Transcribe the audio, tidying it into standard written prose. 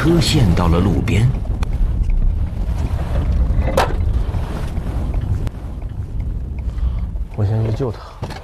车陷到了路边。 我先去救他。